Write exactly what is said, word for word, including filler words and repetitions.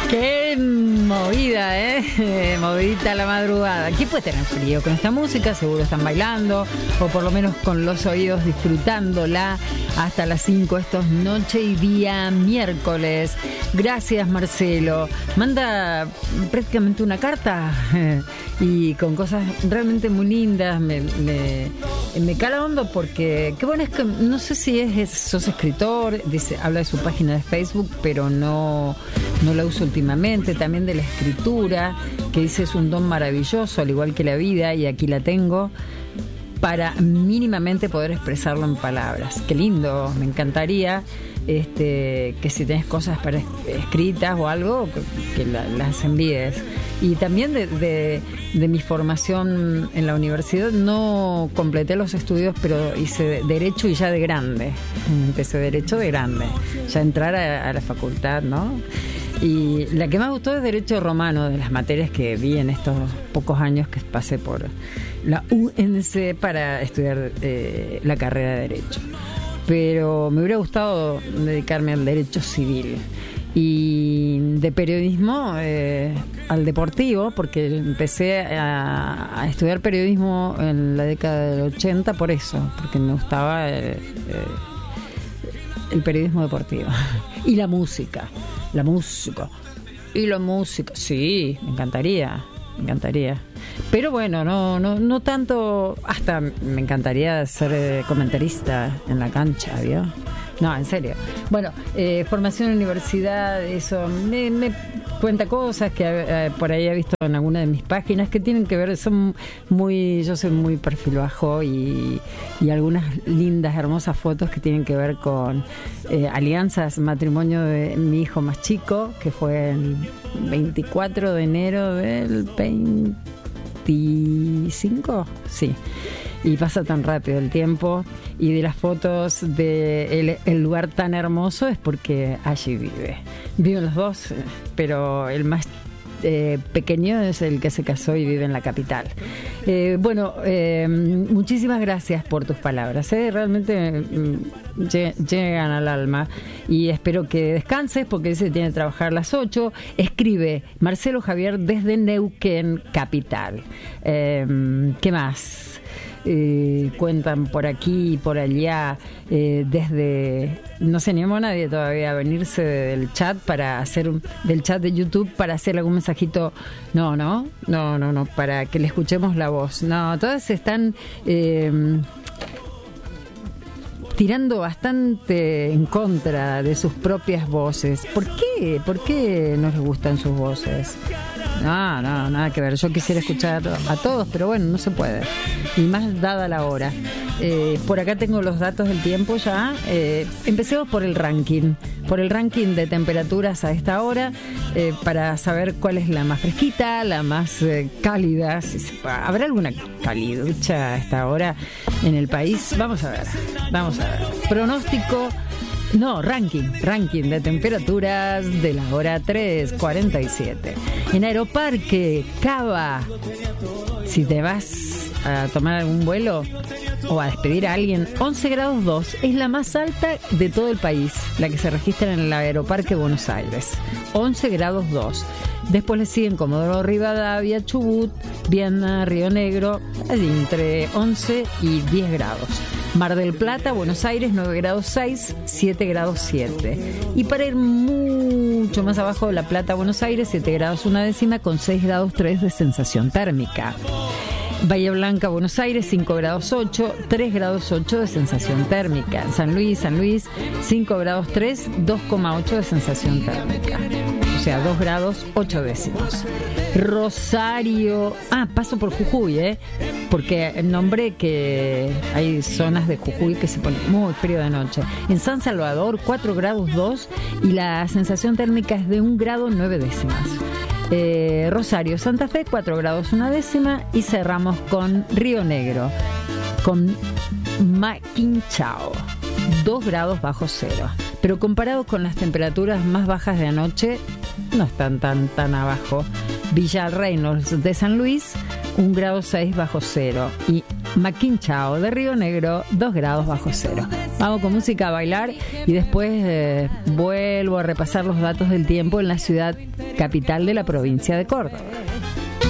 Qué movida, ¿eh? Movidita a la madrugada. ¿Quién puede tener frío con esta música? Seguro están bailando, o por lo menos con los oídos disfrutándola hasta las cinco. Esto es noche y día miércoles. Gracias, Marcelo. Manda prácticamente una carta y con cosas realmente muy lindas. Me, me, me cala hondo porque qué bueno es que no sé si es, es sos escritor, dice, habla de su página de Facebook, pero no, no la uso últimamente. También de la escritura, que dice es un don maravilloso, al igual que la vida, y aquí la tengo para mínimamente poder expresarlo en palabras. Qué lindo, me encantaría este, que si tenés cosas para escritas o algo, que, que la, las envíes. Y también de, de, de mi formación en la universidad, no completé los estudios, pero hice Derecho y ya de grande. Empecé Derecho de grande, ya entrar a, a la facultad, ¿no? Y la que más gustó es Derecho Romano, de las materias que vi en estos pocos años que pasé por la U N C para estudiar eh, la carrera de Derecho. Pero me hubiera gustado dedicarme al Derecho Civil. Y de periodismo eh, al deportivo, porque empecé a, a estudiar periodismo en la década del ochenta por eso, porque me gustaba eh, eh, el periodismo deportivo. Y la música, la música, y la música, sí, me encantaría, me encantaría. Pero bueno, no, no, no tanto, hasta me encantaría ser eh, comentarista en la cancha, ¿vio? No, en serio. Bueno, eh, formación en universidad, eso, me, me cuenta cosas que eh, por ahí he visto en alguna de mis páginas que tienen que ver, son muy, yo soy muy perfil bajo y, y algunas lindas, hermosas fotos que tienen que ver con eh, alianzas, matrimonio de mi hijo más chico, que fue el veinticuatro de enero del veinticinco, sí. Y pasa tan rápido el tiempo. Y de las fotos de el, el lugar tan hermoso es porque allí vive. Viven los dos, pero el más eh, pequeño es el que se casó y vive en la capital. Eh, bueno, eh, muchísimas gracias por tus palabras. ¿eh? Realmente mm, llegan al alma. Y espero que descanses porque se tiene que trabajar a las ocho. Escribe Marcelo Javier desde Neuquén, capital. Eh, ¿Qué más? Eh, cuentan por aquí y por allá, eh, desde, no se animó nadie todavía a venirse del chat para hacer un, del chat de YouTube para hacer algún mensajito. No, no, no, no, no, para que le escuchemos la voz. No, todas están eh, tirando bastante en contra de sus propias voces. ¿Por qué? ¿Por qué no les gustan sus voces? No, no, nada que ver. Yo quisiera escuchar a todos, pero bueno, no se puede. Y más dada la hora. Eh, por acá tengo los datos del tiempo ya. Eh, empecemos por el ranking. Por el ranking de temperaturas a esta hora, eh, para saber cuál es la más fresquita, la más eh, cálida. ¿Habrá alguna caliducha a esta hora en el país? Vamos a ver. Vamos a ver. Pronóstico. No, ranking, ranking de temperaturas de la hora tres cuarenta y siete. En Aeroparque, Cava, si te vas a tomar algún vuelo o a despedir a alguien, once grados dos, es la más alta de todo el país, la que se registra en el Aeroparque Buenos Aires, once grados dos. Después le siguen Comodoro Rivadavia, Chubut, Viana, Río Negro, allí entre once y diez grados. Mar del Plata, Buenos Aires, nueve grados seis, siete grados siete. Y para ir mucho más abajo, La Plata, Buenos Aires, siete grados una décima con seis grados tres de sensación térmica. Bahía Blanca, Buenos Aires, cinco grados ocho, tres grados ocho de sensación térmica. San Luis, San Luis, cinco grados tres, dos coma ocho de sensación térmica. O sea, dos grados ocho décimos. Rosario, ah, paso por Jujuy, ¿eh? Porque nombré que hay zonas de Jujuy que se ponen muy frío de noche. En San Salvador, cuatro grados dos y la sensación térmica es de un grado nueve décimas. Eh, Rosario, Santa Fe, cuatro grados una décima. Y cerramos con Río Negro, con Maquinchao, dos grados bajo cero. Pero comparado con las temperaturas más bajas de anoche, no están tan tan abajo. Villa Reynolds de San Luis, un grado seis bajo cero. Y Maquinchao de Río Negro, dos grados bajo cero. Vamos con música a bailar y después eh, vuelvo a repasar los datos del tiempo en la ciudad capital de la provincia de Córdoba.